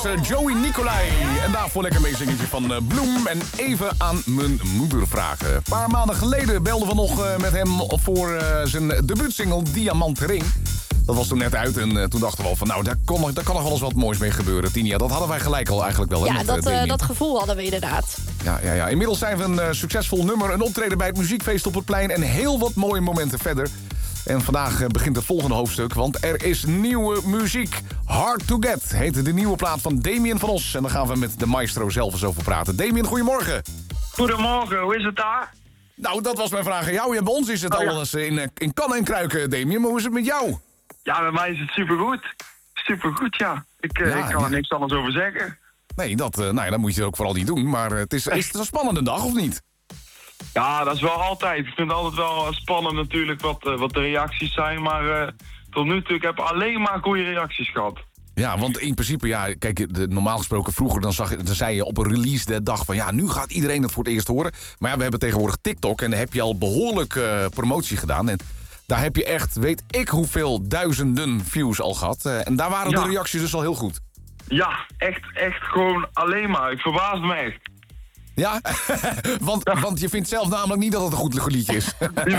was Joey Nicolai. En daarvoor lekker meezingetje van Bloem. En even aan mijn moeder vragen. Een paar maanden geleden belden we nog met hem voor zijn debuutsingle Diamant Ring. Dat was toen net uit en toen dachten we al van nou, daar kan nog wel eens wat moois mee gebeuren. Tinia, dat hadden wij gelijk al eigenlijk wel. Ja, dat gevoel hadden we inderdaad. Ja. Inmiddels zijn we een succesvol nummer, een optreden bij het muziekfeest op het plein en heel wat mooie momenten verder. En vandaag begint het volgende hoofdstuk, want er is nieuwe muziek. Hard to Get heet de nieuwe plaat van Damien van Os. En daar gaan we met de maestro zelf eens over praten. Damien, goedemorgen. Goedemorgen, hoe is het daar? Nou, dat was mijn vraag aan jou. Ja, bij ons is het alles in kannen en kruiken, Damien. Maar hoe is het met jou? Ja, bij mij is het supergoed. Supergoed, ja. Ik kan er niks anders over zeggen. Nee, dat moet je ook vooral niet doen. Maar is het een spannende dag, of niet? Ja, dat is wel altijd. Ik vind het altijd wel spannend natuurlijk wat de reacties zijn. Maar tot nu toe, ik heb alleen maar goede reacties gehad. Ja, want in principe, ja, kijk, normaal gesproken vroeger dan zei je op een release de dag van ja, nu gaat iedereen het voor het eerst horen. Maar ja, we hebben tegenwoordig TikTok en daar heb je al behoorlijk promotie gedaan. En daar heb je echt, weet ik hoeveel duizenden views al gehad. En daar waren de reacties dus al heel goed. Ja, echt gewoon alleen maar. Ik verbaasde me echt. Ja? want je vindt zelf namelijk niet dat het een goed liedje is.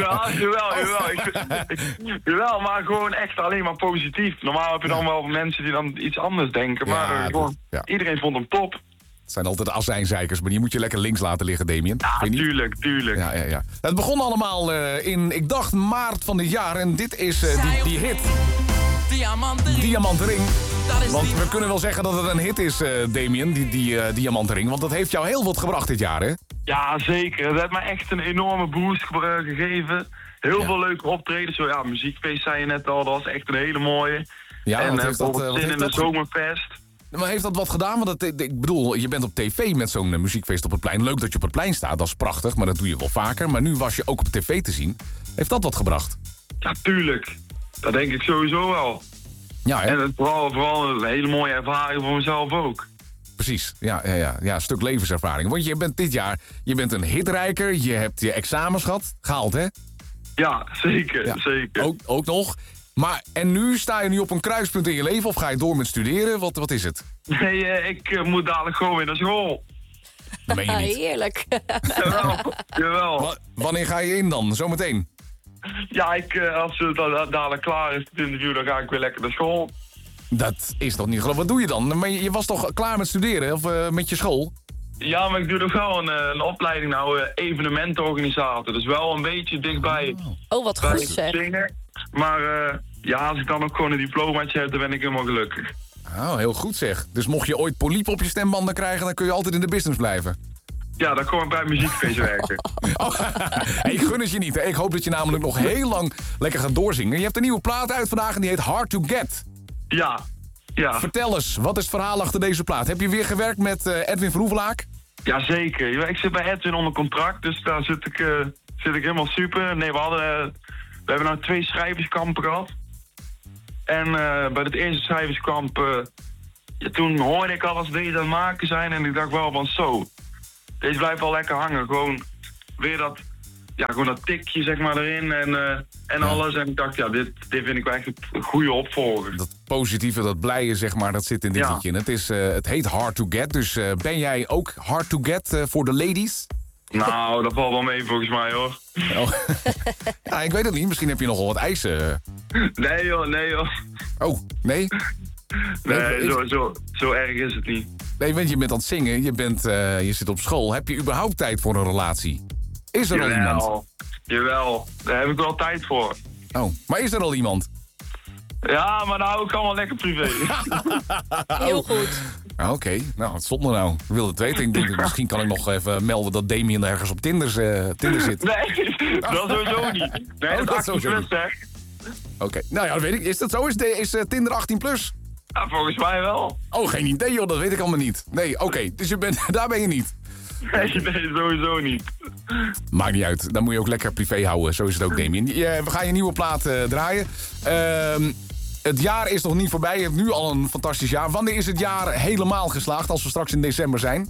Jawel, maar gewoon echt alleen maar positief. Normaal heb je dan wel mensen die dan iets anders denken. Maar iedereen vond hem top. Het zijn altijd azijnzeikers, maar die moet je lekker links laten liggen, Damien. Ja, tuurlijk. Ja. Het begon allemaal in, ik dacht, maart van dit jaar. En dit is die hit. Diamant Ring. Want we kunnen wel zeggen dat het een hit is, Damien, die Diamant Ring. Want dat heeft jou heel wat gebracht dit jaar, hè? Ja, zeker. Dat heeft mij echt een enorme boost gegeven. Heel veel leuke optredens. Zo, ja, muziekfeest zei je net al, dat was echt een hele mooie. Ja, en wat in de zomerfest. Maar heeft dat wat gedaan? Want ik bedoel, je bent op tv met zo'n muziekfeest op het plein. Leuk dat je op het plein staat, dat is prachtig, maar dat doe je wel vaker. Maar nu was je ook op tv te zien. Heeft dat wat gebracht? Ja, tuurlijk. Dat denk ik sowieso wel. Ja, hè? En vooral een hele mooie ervaring voor mezelf ook. Precies, ja, een stuk levenservaring. Want je bent dit jaar, je bent een hitrijker, je hebt je examens gehaald, hè? Ja, zeker. Ook nog. Maar, en nu sta je op een kruispunt in je leven of ga je door met studeren? Wat is het? Nee, ik moet dadelijk gewoon weer naar school. Dat meen je niet. Heerlijk. Jawel. Wanneer ga je in dan? Zometeen? Ja, als het dadelijk klaar is, het interview, dan ga ik weer lekker naar school. Dat is toch niet geloof. Wat doe je dan? Maar je was toch klaar met studeren of met je school? Ja, maar ik doe nog wel een opleiding evenementenorganisator. Dus wel een beetje dichtbij. Oh, wat goed zeg. Zingen. Maar als ik dan ook gewoon een diplomaatje heb, dan ben ik helemaal gelukkig. Oh, heel goed zeg. Dus mocht je ooit poliep op je stembanden krijgen, dan kun je altijd in de business blijven. Ja, dan kom ik bij het muziekfeest werken. Ik gun het je niet. Hè. Ik hoop dat je namelijk nog heel lang lekker gaat doorzingen. Je hebt een nieuwe plaat uit vandaag en die heet Hard to Get. Ja. Vertel eens, wat is het verhaal achter deze plaat? Heb je weer gewerkt met Edwin van Hoevelaak? Jazeker. Ik zit bij Edwin onder contract, dus daar zit ik helemaal super. Nee, we hebben nou 2 schrijverskampen gehad. En bij het eerste schrijverskamp, toen hoorde ik al als deze aan het maken zijn en ik dacht wel van zo. Deze blijft wel lekker hangen. Gewoon weer dat tikje zeg maar erin en alles. En ik dacht, ja, dit vind ik wel echt een goede opvolger. Dat positieve, dat blije zeg maar, dat zit in dit liedje. Het heet Hard to Get, dus ben jij ook hard to get voor de ladies? Nou, dat valt wel mee volgens mij hoor. Oh. Ja, ik weet het niet. Misschien heb je nogal wat eisen. Nee joh. Oh, nee? Nee, zo erg is het niet. Nee, want je bent aan het zingen, je zit op school. Heb je überhaupt tijd voor een relatie? Is er al iemand? Jawel, daar heb ik wel tijd voor. Oh, maar is er al iemand? Ja, maar nou, ik allemaal lekker privé. Heel goed. Oké, nou, wat stond er nou? Ik wilde het weten. Ik denk, misschien kan ik nog even melden dat Damien ergens op Tinder zit. Nee, dat sowieso niet. Nee, dat is 18 plus, zeg. Oké, nou ja, dat weet ik. Is dat zo? Is Tinder 18 plus? Ja, volgens mij wel. Oh, geen idee joh, dat weet ik allemaal niet. Nee, oké, dus daar ben je niet. Nee, sowieso niet. Maakt niet uit, dan moet je ook lekker privé houden. Zo is het ook, Damien. We gaan je nieuwe plaat draaien. Het jaar is nog niet voorbij. Je hebt nu al een fantastisch jaar. Wanneer is het jaar helemaal geslaagd als we straks in december zijn?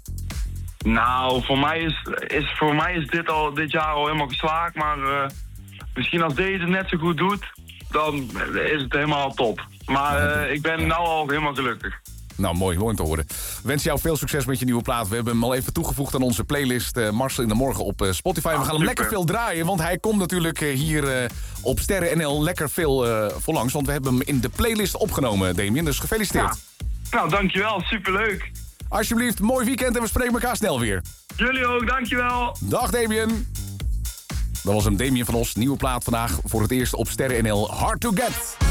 Nou, voor mij is dit jaar al helemaal geslaagd. Maar misschien als deze het net zo goed doet, dan is het helemaal top. Maar ik ben nou al helemaal gelukkig. Nou, mooi om te horen. Ik wens jou veel succes met je nieuwe plaat. We hebben hem al even toegevoegd aan onze playlist Marcel in de Morgen op Spotify. We gaan hem lekker veel draaien, want hij komt natuurlijk hier op Sterren NL lekker veel voor langs. Want we hebben hem in de playlist opgenomen, Damien. Dus gefeliciteerd. Ja. Nou, dankjewel. Superleuk. Alsjeblieft, mooi weekend en we spreken elkaar snel weer. Jullie ook, dankjewel. Dag Damien. Dat was hem, Damien van Os. Nieuwe plaat vandaag voor het eerst op Sterren NL. Hard to Get.